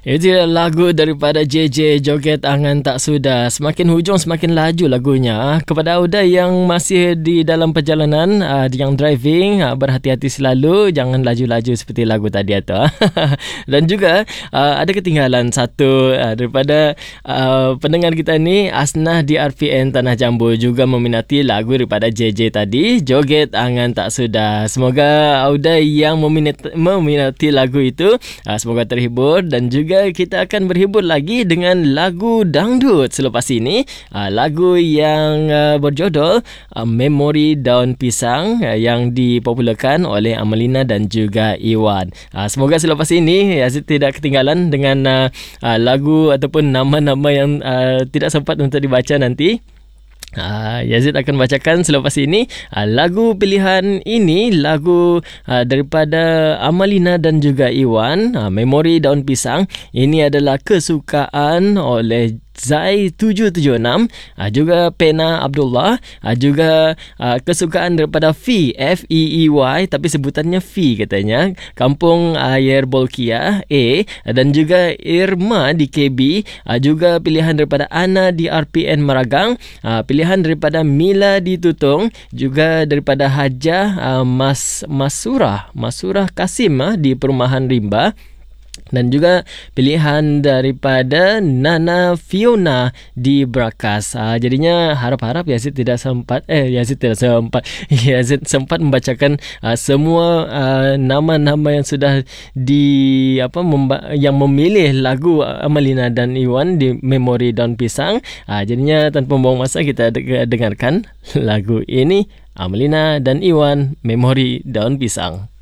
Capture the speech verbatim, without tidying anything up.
Itu lagu daripada J J, Joget Angan Tak Sudah. Semakin hujung semakin laju lagunya. Kepada Auda yang masih di dalam perjalanan, uh, yang driving, uh, berhati-hati selalu, jangan laju-laju seperti lagu tadi itu. Dan juga uh, ada ketinggalan satu uh, daripada uh, pendengar kita ni, Asnah di R P N Tanah Jambu, juga meminati lagu daripada J J tadi, Joget Angan Tak Sudah. Semoga Auda yang meminati, meminati lagu itu uh, semoga terhibur, dan juga kita akan berhibur lagi dengan lagu dangdut selepas ini, uh, lagu yang uh, berjudul uh, Memori Daun Pisang, uh, yang dipopularkan oleh Amalina dan juga Iwan. Uh, semoga selepas ini Yazid tidak ketinggalan dengan uh, uh, lagu ataupun nama-nama yang uh, tidak sempat untuk dibaca nanti. Uh, Yazid akan bacakan selepas ini uh, lagu pilihan ini, lagu uh, daripada Amalina dan juga Iwan, uh, Memori Daun Pisang. Ini adalah kesukaan oleh Zai tujuh tujuh enam, uh, juga Pena Abdullah, uh, juga uh, kesukaan daripada Fi, F E E Y, tapi sebutannya Fi katanya, Kampung Ayer Bolkiah A, dan juga Irma di K B, uh, juga pilihan daripada Ana di R P N Maragang, uh, pilihan daripada Mila di Tutong, juga daripada Hajah uh, Mas Masurah Masurah Kasim uh, di Perumahan Rimba, dan juga pilihan daripada Nana Fiona di Brakas. Uh, jadinya harap-harap Yazid tidak sempat eh Yazid tidak sempat Yazid sempat membacakan uh, semua uh, nama-nama yang sudah di apa memba- yang memilih lagu Amalina dan Iwan di Memori Daun Pisang. Uh, jadinya tanpa membuang masa, kita dengarkan lagu ini, Amalina dan Iwan, Memori Daun Pisang.